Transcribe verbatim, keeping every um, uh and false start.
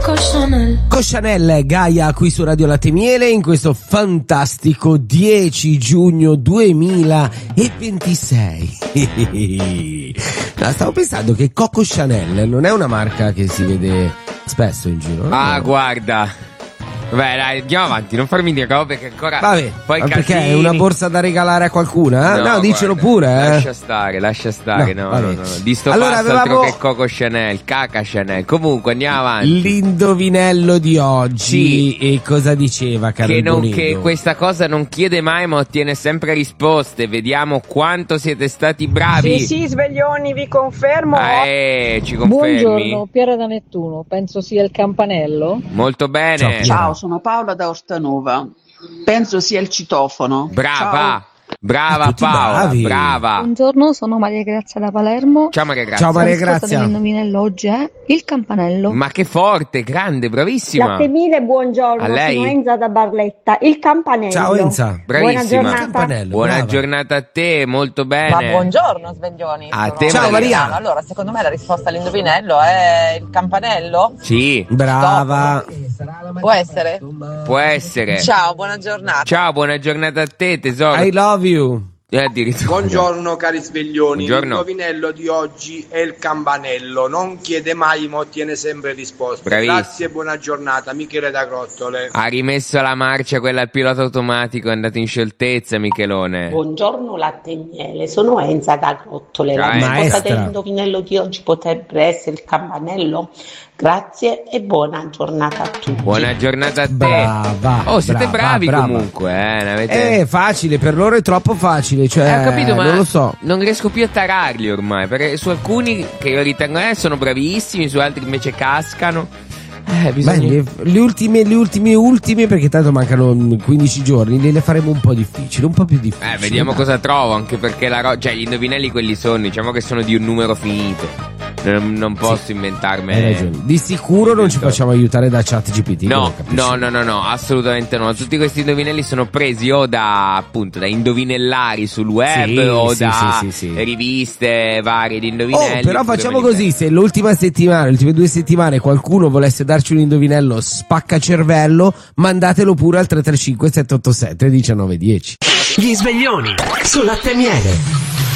Coco Chanel. Coco Chanel, Gaia qui su Radio Latte e Miele in questo fantastico dieci giugno duemilaventisei. No, stavo pensando che Coco Chanel non è una marca che si vede spesso in giro. Ah, no? Guarda. Vabbè, dai, andiamo avanti, non farmi dire robe che ancora. Vabbè, poi ma perché casini. è una borsa da regalare a qualcuna? Eh? No, no, dicelo guarda, pure, eh. Lascia stare, lascia stare, no, No, no, vabbè. no, no. Di sto Allora, passo avevamo- altro che Coco Chanel, caca Chanel. Comunque, andiamo avanti. L'indovinello di oggi. Sì. E cosa diceva, caro Che, non, Bonino? che questa cosa non chiede mai ma ottiene sempre risposte. Vediamo quanto siete stati bravi. Sì, sì, sveglioni, vi confermo. Ah, eh, ci confermi? Buongiorno, Piera da Nettuno, penso sia il campanello. Molto bene. Ciao, Piera. Ciao, sono Paola da Ortanova. Penso sia il citofono. Brava, brava Ah, tutti Paola, bravi. brava. Buongiorno, sono Maria Grazia da Palermo. Ciao Maria Grazia. Ciao, Maria La risposta Grazia. dell'indovinello oggi è il campanello. Ma che forte, grande, bravissima. Latte Miele, buongiorno, A lei? sono Enza da Barletta. Il campanello. Ciao Enza. Buona Bravissima. giornata. Campanello, Buona brava. giornata a te, molto bene. Ma buongiorno sveglioni. A Sono te, Ciao, Maria. Mariano. Allora, secondo me la risposta all'indovinello è il campanello? Sì, Brava. Può essere? può essere. Ciao, buona giornata. Ciao, buona giornata a te, tesoro. I love you. Eh, addirittura. Buongiorno cari sveglioni, Buongiorno. l'indovinello di oggi è il campanello, non chiede mai ma ottiene sempre risposte. Bravissimo. Grazie e buona giornata, Michele da Grottole. Ha rimesso la marcia, quella al pilota automatico, è andato in scioltezza, Michelone. Buongiorno Latte e Miele, sono Enza da Grottole. Ciao, La risposta Maestra. dell'indovinello di oggi potrebbe essere il campanello. Grazie e buona giornata a tutti. Buona giornata a te. Brava. Oh, siete brava, bravi brava. comunque, eh. Ne avete... È facile, per loro è troppo facile, cioè, Eh, ho capito, ma non lo so. non riesco più a tararli ormai, perché su alcuni che io ritengo eh, sono bravissimi, su altri invece cascano. Eh, Beh, bisogna... le, le ultime, le ultime, ultime, perché tanto mancano quindici giorni, le, le faremo un po' difficili, un po' più difficili. Eh, vediamo dai. cosa trovo, anche perché la ro- cioè, gli indovinelli quelli sono, diciamo che sono di un numero finito. Non, non posso inventarmi. Hai ragione. Di sicuro non ci facciamo aiutare da ChatGPT. No, come capisci. no, no, no, no, assolutamente no. Tutti questi indovinelli sono presi o da appunto da indovinellari sul web Sì, o sì, da sì, sì, sì. riviste varie di Oh, indovinelli. però oppure facciamo quelli così, se l'ultima settimana, le ultime due settimane qualcuno volesse darci un indovinello spaccacervello, mandatelo pure al tre tre cinque sette otto sette uno nove uno zero. Gli sveglioni su Latte e Miele.